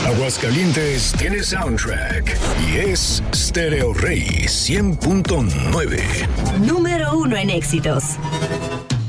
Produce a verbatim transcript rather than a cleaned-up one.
Aguascalientes tiene soundtrack y es Stereo Rey cien punto nueve. Número uno en éxitos.